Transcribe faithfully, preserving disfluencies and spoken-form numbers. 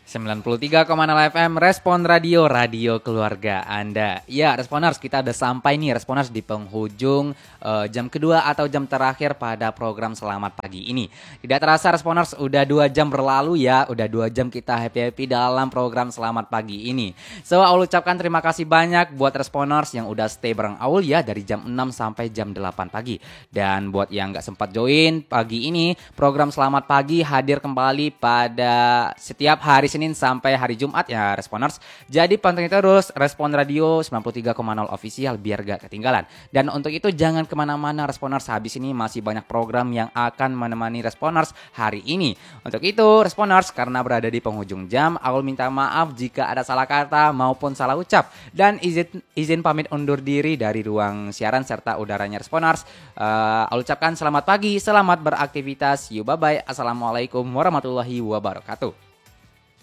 sembilan puluh tiga koma nol F M Respon Radio, radio keluarga Anda. Ya, Responers, kita udah sampai nih Responers di penghujung uh, jam kedua atau jam terakhir pada program Selamat Pagi ini. Tidak terasa Responers, udah dua jam berlalu ya, udah dua jam kita happy-happy dalam program Selamat Pagi ini. So, Aul ucapkan terima kasih banyak buat Responers yang udah stay bareng Aul ya dari jam enam sampai jam delapan pagi. Dan buat yang gak sempat join pagi ini, program Selamat Pagi hadir kembali pada setiap hari Senin sampai hari Jumat ya Responers. Jadi pantengin terus Respon Radio sembilan puluh tiga koma nol Official biar gak ketinggalan. Dan untuk itu jangan kemana-mana Responers, habis ini masih banyak program yang akan menemani Responers hari ini. Untuk itu Responers, karena berada di penghujung jam, Aul minta maaf jika ada salah kata maupun salah ucap. Dan izin izin pamit undur diri dari ruang siaran serta udaranya Responers. uh, Aul ucapkan selamat pagi, selamat beraktivitas. Yuk bye bye. Assalamualaikum warahmatullahi wabarakatuh.